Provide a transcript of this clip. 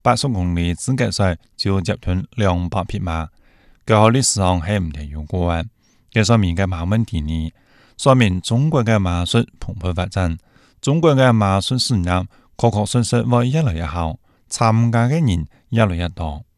80公里資格賽就接近200匹馬，佢和歷史上係唔太有關。佢上面嘅馬問題呢，說明中國嘅馬術蓬勃發展，中國嘅馬術事業確確實實會越來越好，參加嘅人越來越多。